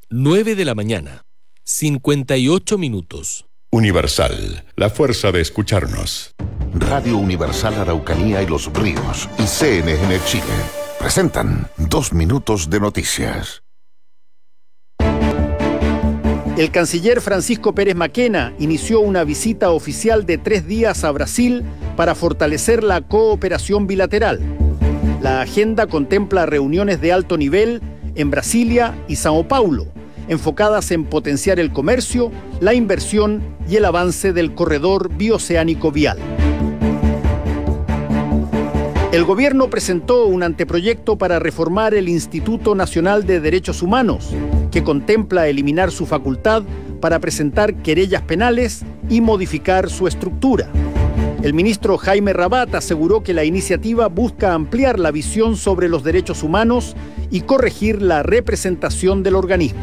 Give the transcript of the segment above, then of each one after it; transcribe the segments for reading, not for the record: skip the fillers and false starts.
9 de la mañana, 58 minutos. Universal, la fuerza de escucharnos. Radio Universal Araucanía y Los Ríos y CNN Chile presentan 2 minutos de noticias. El canciller Francisco Pérez Maquena inició una visita oficial de 3 días a Brasil para fortalecer la cooperación bilateral. La agenda contempla reuniones de alto nivel en Brasilia y Sao Paulo, enfocadas en potenciar el comercio, la inversión y el avance del corredor bioceánico vial. El gobierno presentó un anteproyecto para reformar el Instituto Nacional de Derechos Humanos, que contempla eliminar su facultad para presentar querellas penales y modificar su estructura. El ministro Jaime Rabat aseguró que la iniciativa busca ampliar la visión sobre los derechos humanos y corregir la representación del organismo.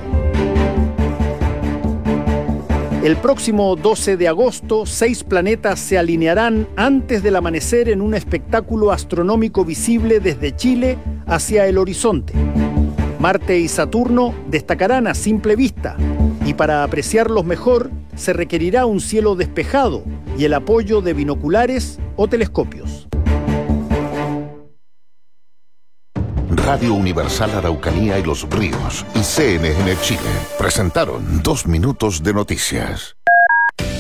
El próximo 12 de agosto, 6 planetas se alinearán antes del amanecer en un espectáculo astronómico visible desde Chile hacia el horizonte. Marte y Saturno destacarán a simple vista, y para apreciarlos mejor se requerirá un cielo despejado y el apoyo de binoculares o telescopios. Radio Universal Araucanía y Los Ríos y CNN Chile presentaron 2 minutos de noticias.